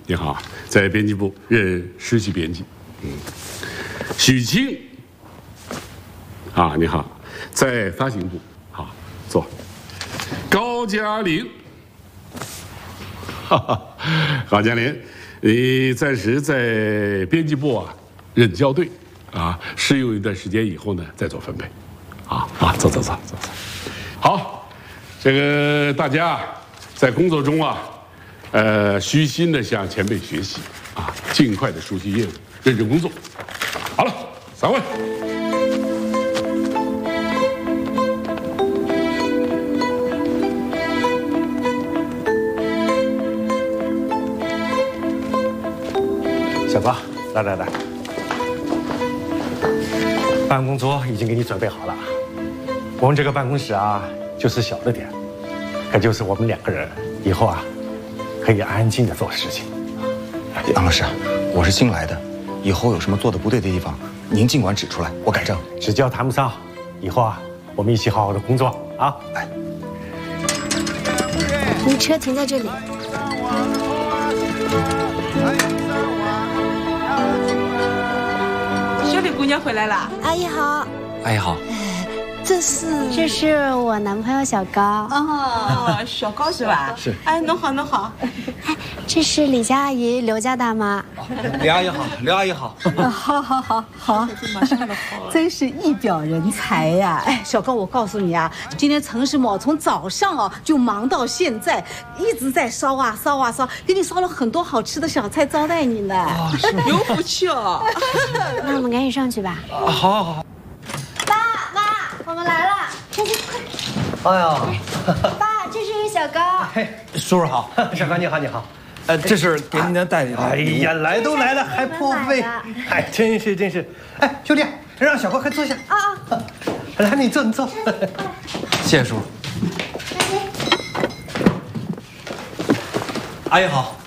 你好，在编辑部任实习编辑。许清，啊，你好，在发行部。好，坐。高嘉玲，哈哈，高嘉玲，你暂时在编辑部啊任校对，啊，试用一段时间以后呢再做分配。坐。好，这个大家在工作中啊。虚心的向前辈学习啊，尽快的熟悉业务，认真工作。好了，散会。 小高，来，办公桌已经给你准备好了。我们这个办公室啊，就是小了点，可就是我们2个人以后啊。可以安静的做事情。 杨老师，我是新来的，以后有什么做的不对的地方，您尽管指出来，我改正。 指教谈不上，以后啊，我们一起好好的工作啊！来， 你车停在这里。 小丽姑娘回来了， 阿姨好。 阿姨好。 这是我男朋友小高。 哦，小高是吧？ 是。 哎，弄好。 哎，这是李家阿姨、刘家大妈。 李阿姨好，刘阿姨好。 好，真是一表人才呀！哎，小高，我告诉你啊，今天陈师母从早上啊就忙到现在，一直在烧啊，给你烧了很多好吃的小菜招待你呢。 有福气哦。 那我们赶紧上去吧。 好。 妈，我们来了，快！ 哎呀， 爸，这是小高。 叔叔好，小高你好。这是给您的带礼。 哎呀，来都来了还破费，哎，真是。哎，兄弟，让小高快坐下啊！来，你坐。 谢谢叔叔。阿姨好。